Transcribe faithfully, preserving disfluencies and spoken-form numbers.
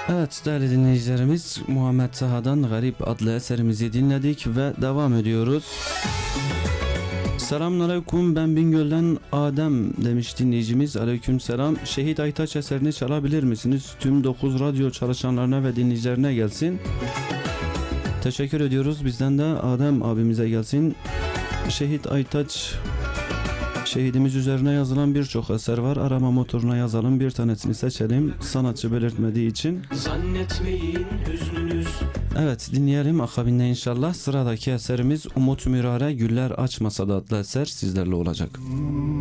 Evet değerli dinleyicilerimiz, Muhammed Taha'dan Garip adlı eserimizi dinledik ve devam ediyoruz. Selamünaleyküm, ben Bingöl'den Adem demiş dinleyicimiz. Aleykümselam. Şehit Aytaç eserini çalabilir misiniz? Tüm dokuz radyo çalışanlarına ve dinleyicilerine gelsin. Teşekkür ediyoruz. Bizden de Adem abimize gelsin. Şehit Aytaç, şehidimiz üzerine yazılan birçok eser var. Arama motoruna yazalım, bir tanesini seçelim. Sanatçı belirtmediği için. Zannetmeyin hüznünüz. Evet, dinleyelim akabinde inşallah. Sıradaki eserimiz Umut Mürare Güller Açmasa da adlı eser sizlerle olacak.